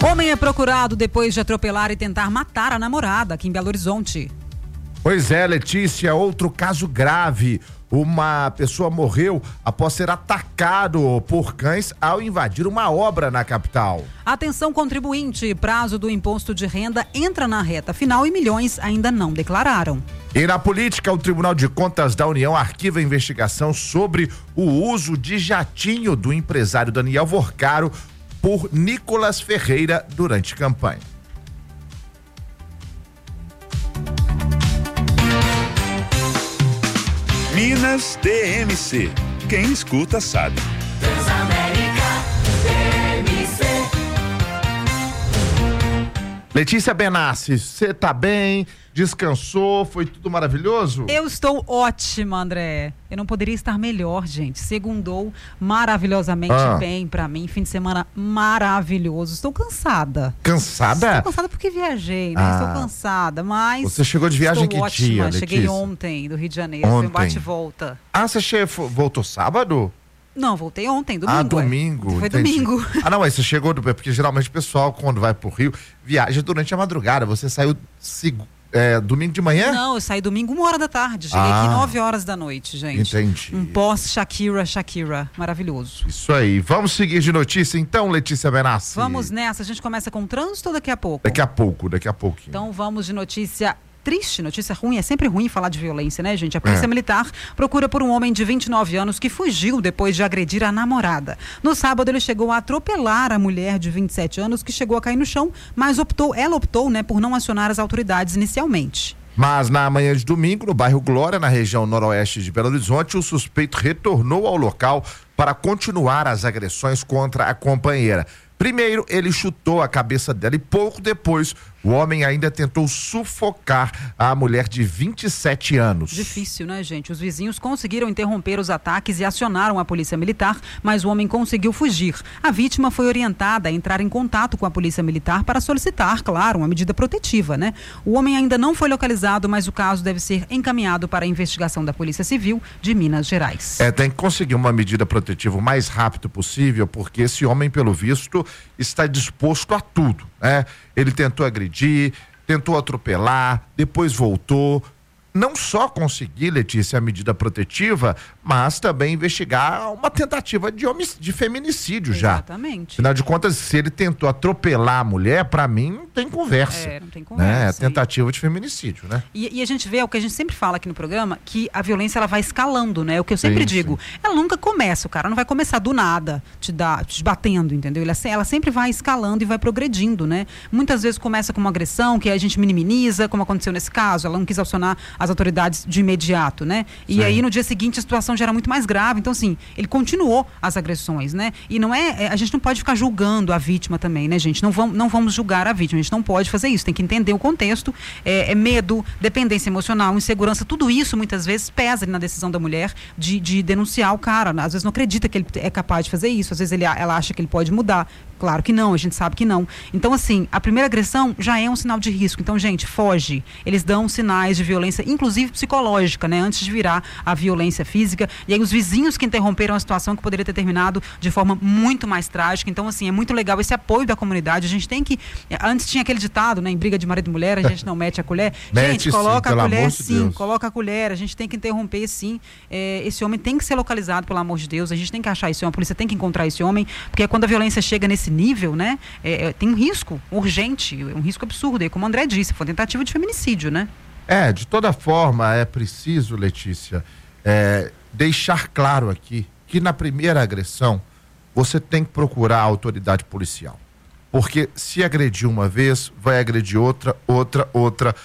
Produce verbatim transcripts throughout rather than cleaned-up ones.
Homem é procurado depois de atropelar e tentar matar a namorada aqui em Belo Horizonte. Pois é, Letícia, outro caso grave. Uma pessoa morreu após ser atacado por cães ao invadir uma obra na capital. Atenção contribuinte, prazo do imposto de renda entra na reta final e milhões ainda não declararam. E na política, o Tribunal de Contas da União arquiva a investigação sobre o uso de jatinho do empresário Daniel Vorcaro por Nicolas Ferreira durante campanha. Minas D M C. Quem escuta sabe. Transamérica D M C. Letícia Benassi, você tá bem? Descansou? Foi tudo maravilhoso? Eu estou ótima, André. Eu não poderia estar melhor, gente. Segundou maravilhosamente ah. bem pra mim. Fim de semana maravilhoso. Estou cansada. Cansada? Estou cansada porque viajei, né? Ah. Estou cansada, mas... Você chegou de viagem estou que ótima. dia, Letícia? Cheguei ontem do Rio de Janeiro. Ontem. Foi um bate-volta. Ah, você che... voltou sábado? Não, voltei ontem, domingo. Ah, domingo. É. Foi entendi. domingo. Ah, não, mas você chegou, do... porque geralmente o pessoal, quando vai pro Rio, viaja durante a madrugada. Você saiu seg... é, domingo de manhã? Não, eu saí domingo uma hora da tarde. Cheguei ah, aqui nove horas da noite, gente. Entendi. Um pós-Shakira, Shakira. Maravilhoso. Isso aí. Vamos seguir de notícia então, Letícia Benassi? Vamos nessa. A gente começa com o trânsito ou daqui a pouco? Daqui a pouco, daqui a pouquinho. Então vamos de notícia triste, notícia ruim. É sempre ruim falar de violência, né, gente? A Polícia É. Militar procura por um homem de vinte e nove anos que fugiu depois de agredir a namorada. No sábado, ele chegou a atropelar a mulher de vinte e sete anos que chegou a cair no chão, mas optou, ela optou, né, por não acionar as autoridades inicialmente. Mas na manhã de domingo, no bairro Glória, na região noroeste de Belo Horizonte, o suspeito retornou ao local para continuar as agressões contra a companheira. Primeiro, ele chutou a cabeça dela e pouco depois, o homem ainda tentou sufocar a mulher de vinte e sete anos. Difícil, né, gente? Os vizinhos conseguiram interromper os ataques e acionaram a polícia militar, mas o homem conseguiu fugir. A vítima foi orientada a entrar em contato com a polícia militar para solicitar, claro, uma medida protetiva, né? O homem ainda não foi localizado, mas o caso deve ser encaminhado para a investigação da Polícia Civil de Minas Gerais. É, tem que conseguir uma medida protetiva o mais rápido possível, porque esse homem, pelo visto, está disposto a tudo, né? Ele tentou agredir, tentou atropelar, depois voltou. Não só conseguir, Letícia, a medida protetiva, mas também investigar uma tentativa de, homic... de feminicídio. Exatamente. Já. Afinal de contas, se ele tentou atropelar a mulher, pra mim não tem conversa. É, não tem conversa. Né? É tentativa de feminicídio, né? E, e a gente vê, é o que a gente sempre fala aqui no programa, que a violência ela vai escalando, né? O que eu sempre Sim, digo, sim. ela nunca começa, o cara não vai começar do nada, te, dar, te batendo, entendeu? Ela, ela sempre vai escalando e vai progredindo, né? Muitas vezes começa com uma agressão, que a gente minimiza, como aconteceu nesse caso, ela não quis acionar as autoridades de imediato, né? E Sim. aí no dia seguinte a situação já era muito mais grave, então assim, ele continuou as agressões, né? E não é, a gente não pode ficar julgando a vítima também, né, gente? Não vamos, não vamos julgar a vítima, a gente não pode fazer isso, tem que entender o contexto, é, é medo, dependência emocional, insegurança, tudo isso muitas vezes pesa na decisão da mulher de, de denunciar o cara, às vezes não acredita que ele é capaz de fazer isso, às vezes ele, ela acha que ele pode mudar, claro que não, a gente sabe que não. Então assim, a primeira agressão já é um sinal de risco, então gente, foge, eles dão sinais de violência, inclusive psicológica, né, antes de virar a violência física, e aí os vizinhos que interromperam a situação que poderia ter terminado de forma muito mais trágica, então assim, é muito legal esse apoio da comunidade, a gente tem que, antes tinha aquele ditado, né, em briga de marido e mulher, a gente não mete a colher, Mete gente, coloca sim, a colher de sim, Deus. coloca a colher, a gente tem que interromper sim, é, esse homem tem que ser localizado, pelo amor de Deus, a gente tem que achar esse homem, a polícia tem que encontrar esse homem, porque quando a violência chega nesse nível, né, é, é, tem um risco urgente, um risco absurdo, e como o André disse, foi uma tentativa de feminicídio, né? É, de toda forma, é preciso, Letícia, é, deixar claro aqui que na primeira agressão você tem que procurar a autoridade policial. Porque se agredir uma vez, vai agredir outra, outra, outra,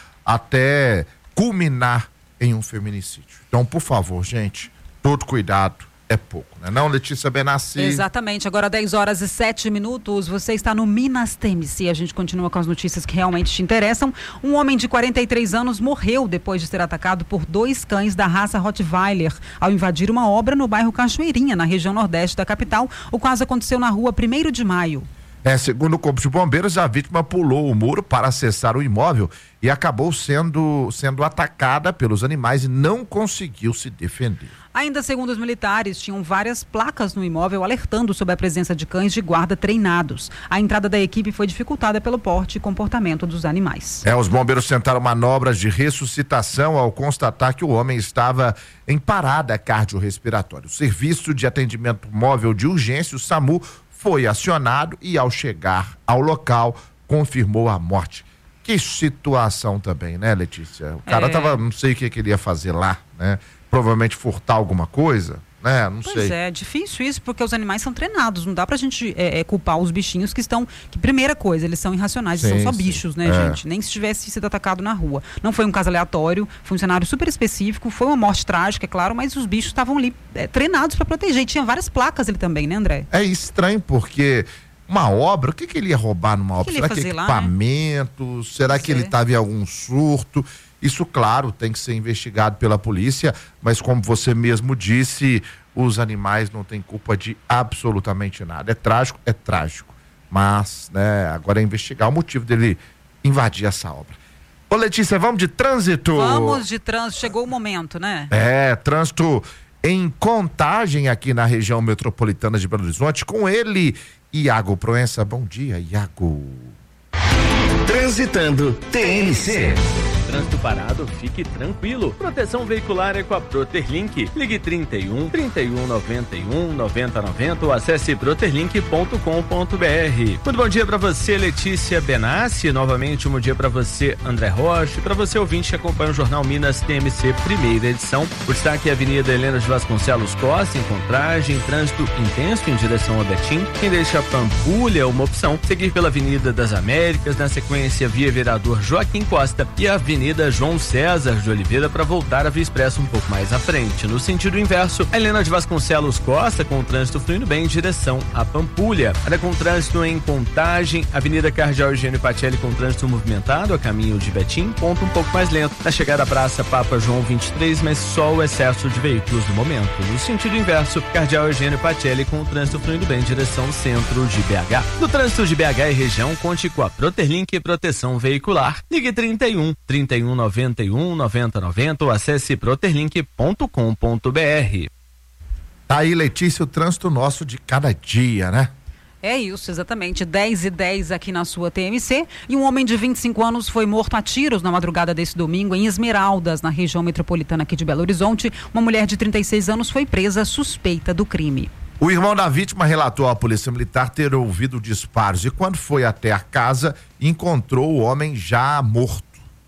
até culminar em um feminicídio. Então, por favor, gente, todo cuidado é pouco, né? Não, Letícia Benassi? Exatamente, agora dez horas e sete minutos, você está no Minas T M C, a gente continua com as notícias que realmente te interessam. Um homem de quarenta e três anos morreu depois de ser atacado por dois cães da raça Rottweiler ao invadir uma obra no bairro Cachoeirinha, na região nordeste da capital. O caso aconteceu na rua primeiro de maio. É, segundo o Corpo de Bombeiros, a vítima pulou o muro para acessar o imóvel e acabou sendo, sendo atacada pelos animais e não conseguiu se defender. Ainda segundo os militares, tinham várias placas no imóvel alertando sobre a presença de cães de guarda treinados. A entrada da equipe foi dificultada pelo porte e comportamento dos animais. É, os bombeiros tentaram manobras de ressuscitação ao constatar que o homem estava em parada cardiorrespiratória. O Serviço de Atendimento Móvel de Urgência, o SAMU, foi acionado e, ao chegar ao local, confirmou a morte. Que situação também, né, Letícia? O cara é... tava, não sei o que queria fazer lá, né? Provavelmente furtar alguma coisa, né? Não pois sei. Pois é, difícil isso, porque os animais são treinados, não dá pra gente é, é, culpar os bichinhos que estão, que primeira coisa, eles são irracionais, sim, são só sim. bichos, né, é. gente? Nem se tivesse sido atacado na rua. Não foi um caso aleatório, foi um cenário super específico, foi uma morte trágica, é claro, mas os bichos estavam ali é, treinados pra proteger, e tinha várias placas ali também, né, André? É estranho, porque uma obra, o que, que ele ia roubar numa obra? Que Será que equipamento? Lá, né? Será pois que ele estava é. em algum surto? Isso, claro, tem que ser investigado pela polícia, mas como você mesmo disse, os animais não têm culpa de absolutamente nada. É trágico, é trágico. Mas, né, agora é investigar o motivo dele invadir essa obra. Ô, Letícia, vamos de trânsito? Vamos de trânsito, chegou o momento, né? É, trânsito em Contagem aqui na região metropolitana de Belo Horizonte, com ele, Iago Proença. Bom dia, Iago. Transitando T N C. Trânsito parado, fique tranquilo. Proteção veicular é com a Proterlink. Ligue trinta e um, trinta e um, noventa e um, noventa, noventa ou acesse proterlink ponto com ponto b r. Muito bom dia para você, Letícia Benassi. Novamente, um bom dia para você, André Rocha. E para você, ouvinte que acompanha o Jornal Minas T M C, primeira edição. O destaque é a Avenida Helena de Vasconcelos Costa, em Contagem. Trânsito intenso em direção a Betim. Quem deixa Pampulha, uma opção. Seguir pela Avenida das Américas, na sequência, via Vereador Joaquim Costa e a Avenida Avenida João César de Oliveira para voltar a Via Expresso um pouco mais à frente. No sentido inverso, a Helena de Vasconcelos Costa com o trânsito fluindo bem em direção a Pampulha. Área com trânsito em Contagem, Avenida Cardeal Eugênio Pacelli com trânsito movimentado a caminho de Betim, ponto um pouco mais lento. Na chegada à Praça Papa João vinte e três, mas só o excesso de veículos no momento. No sentido inverso, Cardeal Eugênio Pacelli com o trânsito fluindo bem em direção centro de B H. No trânsito de B H e região, conte com a Proterlink Proteção Veicular. Ligue trinta e um, trinta e um, noventa e um, noventa, noventa ou acesse proterlink ponto com ponto b r. Tá aí, Letícia, o trânsito nosso de cada dia, né? É isso, exatamente. dez e dez aqui na sua T M C. E um homem de vinte e cinco anos foi morto a tiros na madrugada desse domingo em Esmeraldas, na região metropolitana aqui de Belo Horizonte. Uma mulher de trinta e seis anos foi presa suspeita do crime. O irmão da vítima relatou à polícia militar ter ouvido disparos e, quando foi até a casa, encontrou o homem já morto.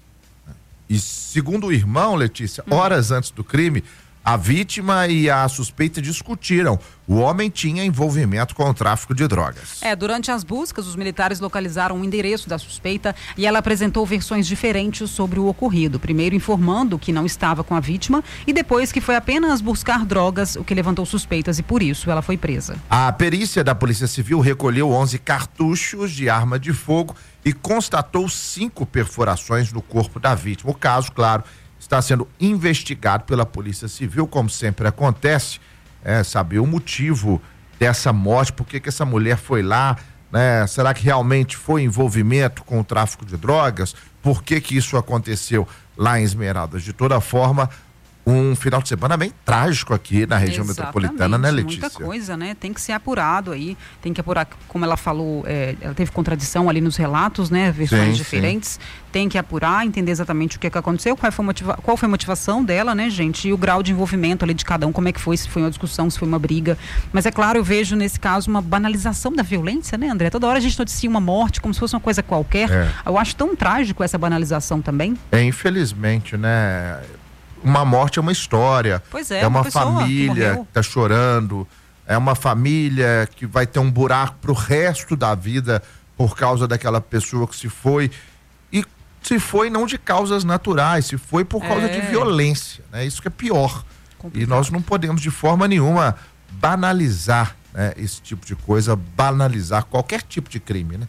E segundo o irmão, Letícia, horas antes do crime, a vítima e a suspeita discutiram. O homem tinha envolvimento com o tráfico de drogas. É, durante as buscas, os militares localizaram o endereço da suspeita e ela apresentou versões diferentes sobre o ocorrido. Primeiro informando que não estava com a vítima e depois que foi apenas buscar drogas, o que levantou suspeitas e por isso ela foi presa. A perícia da Polícia Civil recolheu onze cartuchos de arma de fogo e constatou cinco perfurações no corpo da vítima. O caso, claro, está sendo investigado pela Polícia Civil, como sempre acontece, é, saber o motivo dessa morte, por que que essa mulher foi lá, né? Será que realmente foi envolvimento com o tráfico de drogas? Por que que isso aconteceu lá em Esmeraldas? De toda forma, um final de semana bem trágico aqui na região Exatamente, metropolitana, né, Letícia? Muita coisa, né? Tem que ser apurado aí, tem que apurar, como ela falou, é, ela teve contradição ali nos relatos, né? Versões sim, diferentes. Sim. Tem que apurar, entender exatamente o que, que aconteceu, qual foi, a motiva- qual foi a motivação dela, né, gente? E o grau de envolvimento ali de cada um, como é que foi, se foi uma discussão, se foi uma briga. Mas é claro, eu vejo nesse caso uma banalização da violência, né, André? Toda hora a gente noticia uma morte como se fosse uma coisa qualquer. É. Eu acho tão trágico essa banalização também. É, infelizmente, né? Uma morte é uma história. Pois é, é uma, uma pessoa que família morreu. que tá chorando, é uma família que vai ter um buraco pro resto da vida por causa daquela pessoa que se foi, e se foi não de causas naturais, se foi por causa É. de violência, né? Isso que é pior. Complicado. E nós não podemos de forma nenhuma banalizar, né, esse tipo de coisa, banalizar qualquer tipo de crime, né?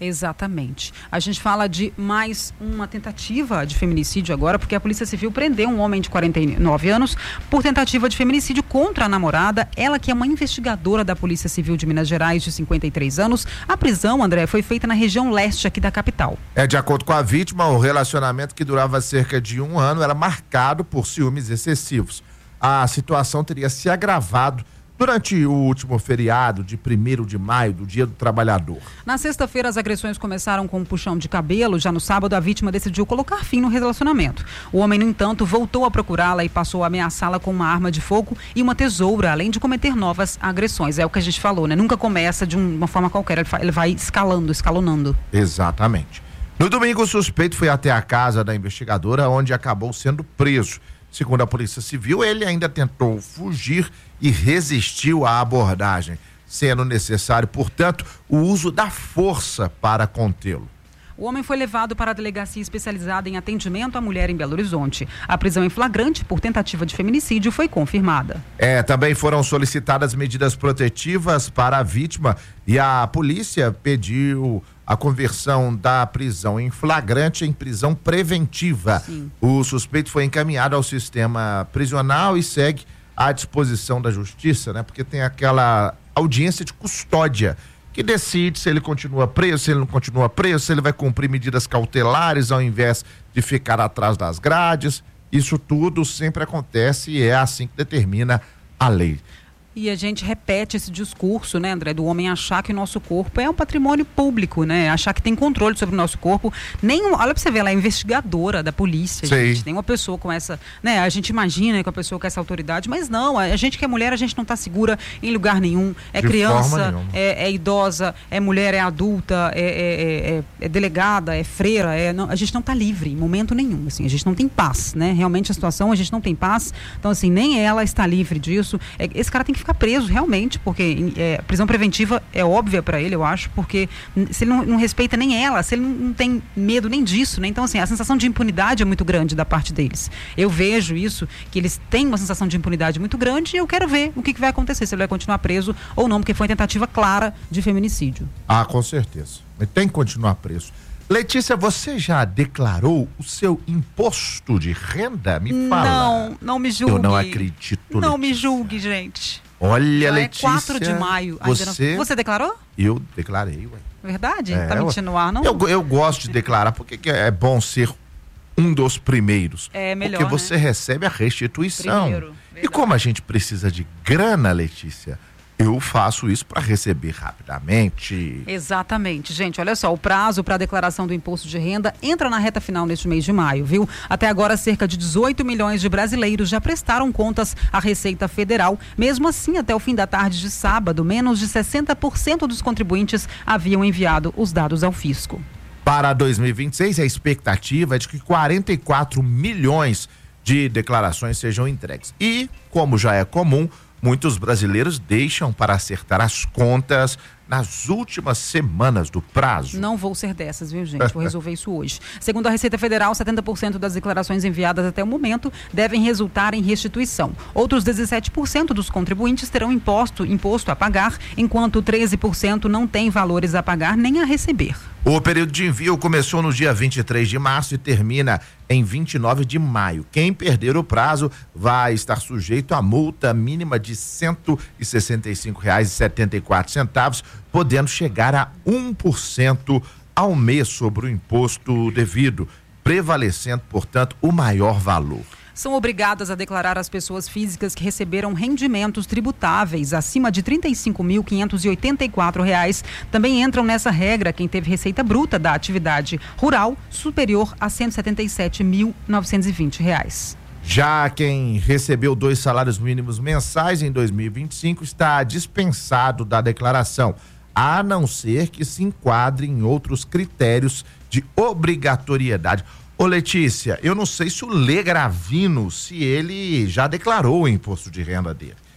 Exatamente. A gente fala de mais uma tentativa de feminicídio agora, porque a Polícia Civil prendeu um homem de quarenta e nove anos por tentativa de feminicídio contra a namorada, ela que é uma investigadora da Polícia Civil de Minas Gerais, de cinquenta e três anos. A prisão, André, foi feita na região leste aqui da capital. É, de acordo com a vítima, o relacionamento, que durava cerca de um ano, era marcado por ciúmes excessivos. A situação teria se agravado durante o último feriado de primeiro de maio, do Dia do Trabalhador. Na sexta-feira, as agressões começaram com um puxão de cabelo. Já no sábado, a vítima decidiu colocar fim no relacionamento. O homem, no entanto, voltou a procurá-la e passou a ameaçá-la com uma arma de fogo e uma tesoura, além de cometer novas agressões. É o que a gente falou, né? Nunca começa de uma forma qualquer, ele, ele vai escalando, escalonando. Exatamente. No domingo, o suspeito foi até a casa da investigadora, onde acabou sendo preso. Segundo a Polícia Civil, ele ainda tentou fugir e resistiu à abordagem, sendo necessário, portanto, o uso da força para contê-lo. O homem foi levado para a delegacia especializada em atendimento à mulher em Belo Horizonte. A prisão em flagrante por tentativa de feminicídio foi confirmada. É, também foram solicitadas medidas protetivas para a vítima e a polícia pediu a conversão da prisão em flagrante em prisão preventiva. Sim. O suspeito foi encaminhado ao sistema prisional e segue à disposição da justiça, né? Porque tem aquela audiência de custódia que decide se ele continua preso, se ele não continua preso, se ele vai cumprir medidas cautelares ao invés de ficar atrás das grades. Isso tudo sempre acontece e é assim que determina a lei. E a gente repete esse discurso, né, André, do homem achar que o nosso corpo é um patrimônio público, né? Achar que tem controle sobre o nosso corpo. Nem, olha pra você ver, ela é investigadora da polícia, Sei. gente. Tem uma pessoa com essa, né? A gente imagina que a pessoa com essa autoridade, mas não, a gente que é mulher, a gente não tá segura em lugar nenhum. É De forma criança, nenhuma. é, é idosa, é mulher, é adulta, é, é, é, é delegada, é freira, é, não, a gente não tá livre em momento nenhum, assim, a gente não tem paz, né? Realmente a situação, a gente não tem paz. Então, assim, nem ela está livre disso. É, esse cara tem que ficar preso realmente, porque é, prisão preventiva é óbvia para ele, eu acho, porque se ele não, não respeita nem ela, se ele não, não tem medo nem disso, né? Então, assim, a sensação de impunidade é muito grande da parte deles. Eu vejo isso, que eles têm uma sensação de impunidade muito grande e eu quero ver o que, que vai acontecer, se ele vai continuar preso ou não, porque foi tentativa clara de feminicídio. Ah, com certeza. Ele tem que continuar preso. Letícia, você já declarou o seu imposto de renda? Me fala. Não, não me julgue. Eu não acredito, Não Letícia. me julgue, gente. Olha, Já Letícia. é quatro de maio. Ainda Você... não... você declarou? Eu declarei, ué. Verdade? É, tá mentindo no ar, não? Eu, eu gosto de declarar, porque que é bom ser um dos primeiros. É melhor, porque você né? recebe a restituição. Primeiro, e verdade. como a gente precisa de grana, Letícia, eu faço isso para receber rapidamente. Exatamente, gente, olha só, o prazo para a declaração do imposto de renda entra na reta final neste mês de maio, viu? Até agora, cerca de dezoito milhões de brasileiros já prestaram contas à Receita Federal. Mesmo assim, até o fim da tarde de sábado, menos de sessenta por cento dos contribuintes haviam enviado os dados ao fisco. Para dois mil e vinte e seis, a expectativa é de que quarenta e quatro milhões de declarações sejam entregues. E, como já é comum, muitos brasileiros deixam para acertar as contas nas últimas semanas do prazo. Não vou ser dessas, viu, gente? Vou resolver isso hoje. Segundo a Receita Federal, setenta por cento das declarações enviadas até o momento devem resultar em restituição. Outros dezessete por cento dos contribuintes terão imposto, imposto a pagar, enquanto treze por cento não têm valores a pagar nem a receber. O período de envio começou no dia vinte e três de março e termina em vinte e nove de maio. Quem perder o prazo vai estar sujeito a multa mínima de cento e sessenta e cinco reais e setenta e quatro centavos, podendo chegar a um por cento ao mês sobre o imposto devido, prevalecendo, portanto, o maior valor. São obrigadas a declarar as pessoas físicas que receberam rendimentos tributáveis acima de trinta e cinco mil quinhentos e oitenta e quatro reais. Também entram nessa regra quem teve receita bruta da atividade rural superior a cento e setenta e sete mil novecentos e vinte reais. Já quem recebeu dois salários mínimos mensais em dois mil e vinte e cinco está dispensado da declaração, a não ser que se enquadre em outros critérios de obrigatoriedade. Ô Letícia, eu não sei se o Lê Gravino, se ele já declarou o imposto de renda dele.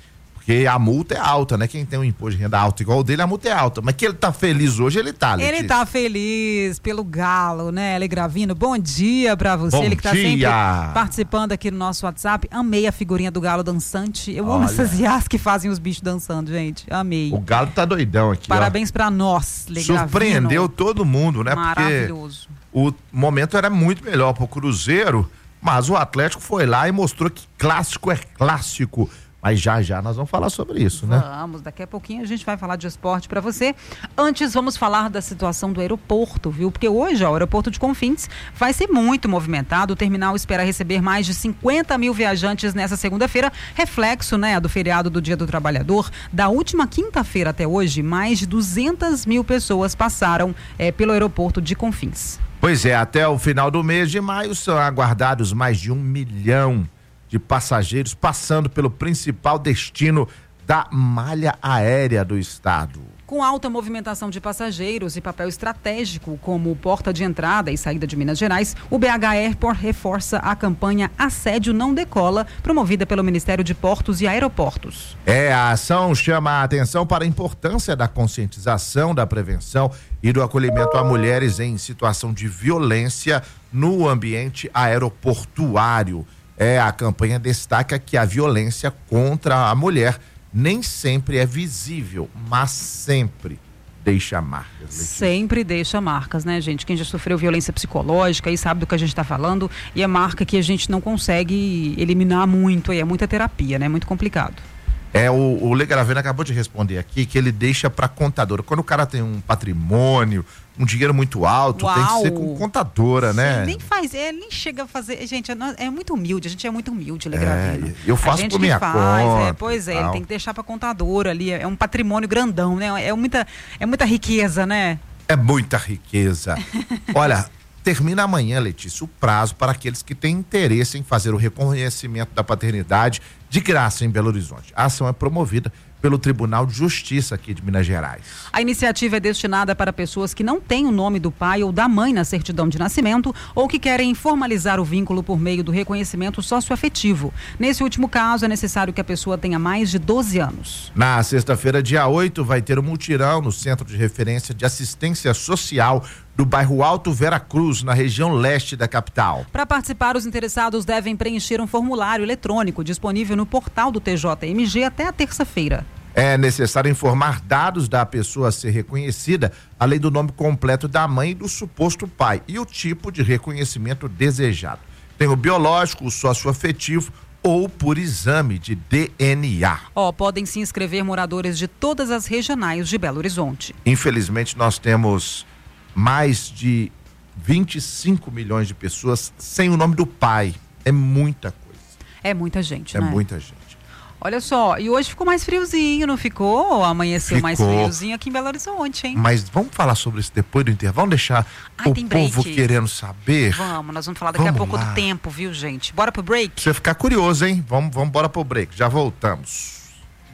Porque a multa é alta, né? Quem tem um imposto de renda alto igual o dele, a multa é alta. Mas que ele tá feliz hoje, ele tá, Letícia. Ele tá feliz pelo Galo, né? Ele Gravino, bom dia pra você. Bom ele que tá dia. sempre participando aqui no nosso WhatsApp. Amei a figurinha do Galo dançante. Eu amo Olha. essas iás que fazem os bichos dançando, gente. Amei. O Galo tá doidão aqui, Parabéns ó. pra nós, Le Surpreendeu Gravino. todo mundo, né? Maravilhoso. Porque o momento era muito melhor pro Cruzeiro, mas o Atlético foi lá e mostrou que clássico é clássico. Mas já já nós vamos falar sobre isso, né? Vamos, daqui a pouquinho a gente vai falar de esporte para você. Antes vamos falar da situação do aeroporto, viu? Porque hoje ó, o aeroporto de Confins vai ser muito movimentado. O terminal espera receber mais de cinquenta mil viajantes nessa segunda-feira, reflexo, né, do feriado do Dia do Trabalhador. Da última quinta-feira até hoje, mais de duzentas mil pessoas passaram é, pelo aeroporto de Confins. Pois é, até o final do mês de maio são aguardados mais de um milhão de passageiros passando pelo principal destino da malha aérea do estado. Com alta movimentação de passageiros e papel estratégico como porta de entrada e saída de Minas Gerais, o B H Airport reforça a campanha Assédio Não Decola, promovida pelo Ministério de Portos e Aeroportos. É, a ação chama a atenção para a importância da conscientização, da prevenção e do acolhimento a mulheres em situação de violência no ambiente aeroportuário. É, a campanha destaca que a violência contra a mulher nem sempre é visível, mas sempre deixa marcas. Letícia. Sempre deixa marcas, né, gente? Quem já sofreu violência psicológica aí sabe do que a gente está falando, e é marca que a gente não consegue eliminar muito, aí é muita terapia, né? É muito complicado. É, o, o Le Gravino acabou de responder aqui que ele deixa para contadora. Quando o cara tem um patrimônio, um dinheiro muito alto, Uau. tem que ser com contadora, Sim, né? nem faz, é, nem chega a fazer. Gente, é, é muito humilde, a gente é muito humilde, Le É, Gravino. eu faço a gente por minha faz, conta é, pois e é, ele tal. tem que deixar para contadora ali, é um patrimônio grandão, né? É muita, é muita riqueza, né? É muita riqueza. Olha, termina amanhã, Letícia, o prazo para aqueles que têm interesse em fazer o reconhecimento da paternidade de graça em Belo Horizonte. A ação é promovida pelo Tribunal de Justiça aqui de Minas Gerais. A iniciativa é destinada para pessoas que não têm o nome do pai ou da mãe na certidão de nascimento ou que querem formalizar o vínculo por meio do reconhecimento socioafetivo. Nesse último caso, é necessário que a pessoa tenha mais de doze anos. Na sexta-feira, dia oito, vai ter um mutirão no Centro de Referência de Assistência Social do bairro Alto Vera Cruz, na região leste da capital. Para participar, os interessados devem preencher um formulário eletrônico disponível no portal do T J M G até a terça-feira. É necessário informar dados da pessoa a ser reconhecida, além do nome completo da mãe e do suposto pai e o tipo de reconhecimento desejado. Tem o biológico, o socioafetivo ou por exame de D N A. Ó, podem se inscrever moradores de todas as regionais de Belo Horizonte. Infelizmente, nós temos mais de vinte e cinco milhões de pessoas sem o nome do pai. É muita coisa. É muita gente, É né? muita gente. Olha só, e hoje ficou mais friozinho, não ficou? Amanheceu Ficou. mais friozinho aqui em Belo Horizonte, hein? Mas vamos falar sobre isso depois do intervalo? Vamos deixar Ai, o tem break. povo querendo saber? Vamos, nós vamos falar daqui Vamos a pouco lá. do tempo, viu, gente? Bora pro break? Você ficar curioso, hein? Vamos, vamos embora pro break. Já voltamos.